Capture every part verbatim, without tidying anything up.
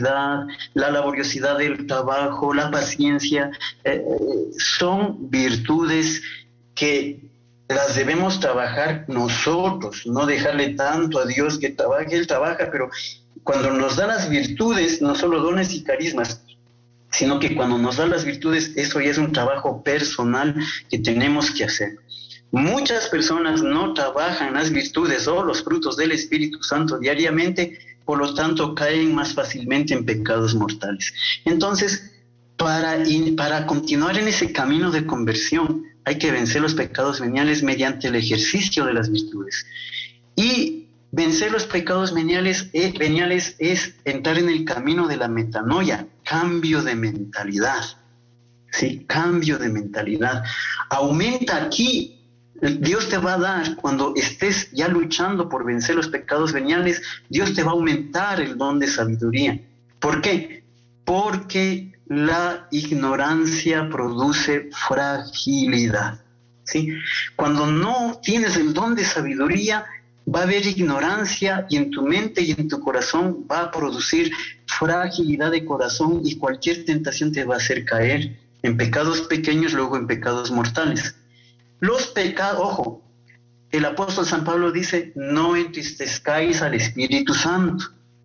la laboriosidad del trabajo, la paciencia, eh, son virtudes que las debemos trabajar nosotros, no dejarle tanto a Dios que trabaje, Él trabaja, pero cuando nos da las virtudes, no solo dones y carismas, sino que cuando nos da las virtudes, eso ya es un trabajo personal que tenemos que hacer. Muchas personas no trabajan las virtudes o los frutos del Espíritu Santo diariamente, por lo tanto caen más fácilmente en pecados mortales. Entonces, para, para continuar en ese camino de conversión, hay que vencer los pecados veniales mediante el ejercicio de las virtudes. Y vencer los pecados veniales, eh, veniales es entrar en el camino de la metanoia, cambio de mentalidad. ¿Sí? Cambio de mentalidad. Aumenta aquí. Dios te va a dar, cuando estés ya luchando por vencer los pecados veniales, Dios te va a aumentar el don de sabiduría. ¿Por qué? Porque la ignorancia produce fragilidad. ¿Sí? Cuando no tienes el don de sabiduría, va a haber ignorancia y en tu mente y en tu corazón va a producir fragilidad de corazón y cualquier tentación te va a hacer caer en pecados pequeños, luego en pecados mortales. Los pecados, ojo, el apóstol San Pablo dice, no entristezcáis al Espíritu Santo.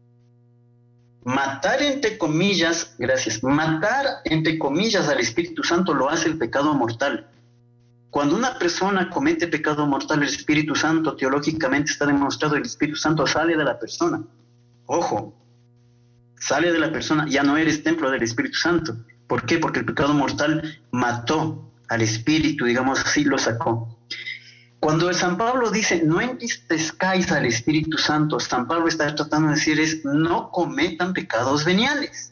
Matar entre comillas, gracias, matar entre comillas al Espíritu Santo lo hace el pecado mortal. Cuando una persona comete pecado mortal, el Espíritu Santo, teológicamente está demostrado, el Espíritu Santo sale de la persona. Ojo, sale de la persona, ya no eres templo del Espíritu Santo. ¿Por qué? Porque el pecado mortal mató al Espíritu, digamos así, lo sacó. Cuando el San Pablo dice, no entristezcáis al Espíritu Santo, San Pablo está tratando de decir es, no cometan pecados veniales.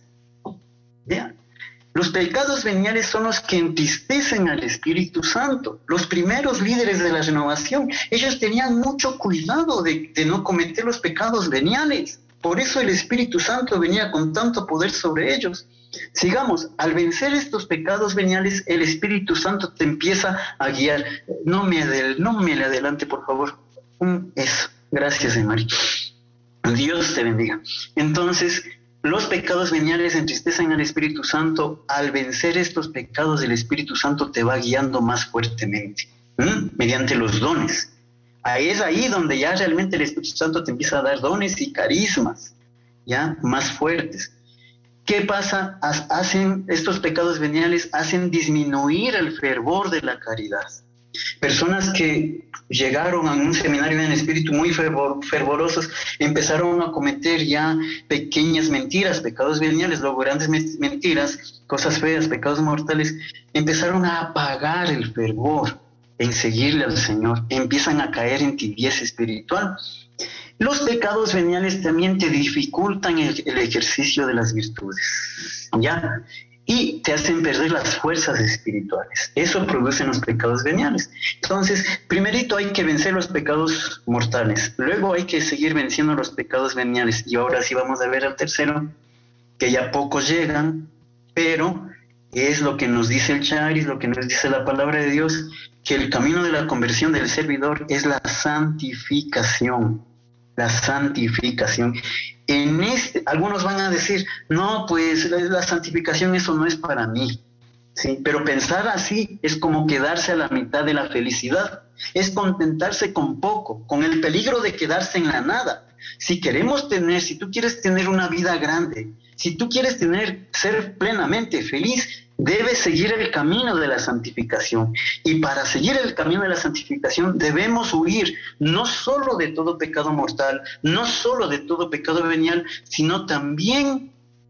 ¿Ya? Los pecados veniales son los que entristecen al Espíritu Santo. Los primeros líderes de la renovación, ellos tenían mucho cuidado de, de no cometer los pecados veniales. Por eso el Espíritu Santo venía con tanto poder sobre ellos. Sigamos, al vencer estos pecados veniales, el Espíritu Santo te empieza a guiar. No me, adel, no me le adelante, por favor. Eso, gracias, Mari. Dios te bendiga. Entonces, los pecados veniales entristecen al Espíritu Santo. Al vencer estos pecados, el Espíritu Santo te va guiando más fuertemente, ¿m? mediante los dones. Ahí es ahí donde ya realmente el Espíritu Santo te empieza a dar dones y carismas, ya más fuertes. ¿Qué pasa? Hacen, estos pecados veniales hacen disminuir el fervor de la caridad. Personas que llegaron a un seminario en espíritu muy fervor, fervorosos, empezaron a cometer ya pequeñas mentiras, pecados veniales, luego grandes mentiras, cosas feas, pecados mortales, empezaron a apagar el fervor en seguirle al Señor, empiezan a caer en tibieza espiritual. Los pecados veniales también te dificultan el, el ejercicio de las virtudes, ¿ya? Y te hacen perder las fuerzas espirituales. Eso producen los pecados veniales. Entonces, primerito hay que vencer los pecados mortales, luego hay que seguir venciendo los pecados veniales. Y ahora sí vamos a ver al tercero, que ya pocos llegan, pero es lo que nos dice el Charis, lo que nos dice la palabra de Dios, que el camino de la conversión del servidor es la santificación. La santificación. En este, algunos van a decir, no, pues la, la santificación eso no es para mí. ¿Sí? Pero pensar así es como quedarse a la mitad de la felicidad. Es contentarse con poco, con el peligro de quedarse en la nada. Si queremos tener, si tú quieres tener una vida grande, si tú quieres tener, ser plenamente feliz, debes seguir el camino de la santificación. Y para seguir el camino de la santificación debemos huir no solo de todo pecado mortal, no solo de todo pecado venial, sino también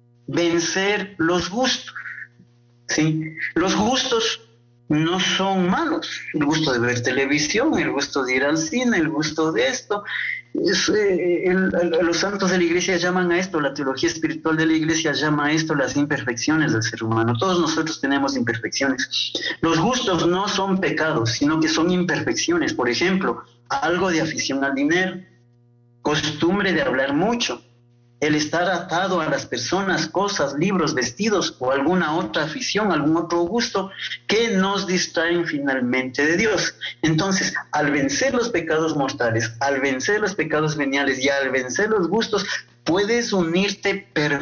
vencer los gustos. ¿Sí? Los gustos no son malos. El gusto de ver televisión, el gusto de ir al cine, el gusto de esto. Es, eh, el, el, los santos de la iglesia llaman a esto, la teología espiritual de la iglesia llama a esto las imperfecciones del ser humano. Todos nosotros tenemos imperfecciones. Los gustos no son pecados, sino que son imperfecciones. Por ejemplo, algo de afición al dinero, costumbre de hablar mucho, el estar atado a las personas, cosas, libros, vestidos o alguna otra afición, algún otro gusto que nos distraen finalmente de Dios. Entonces, al vencer los pecados mortales, al vencer los pecados veniales y al vencer los gustos, puedes unirte perfectamente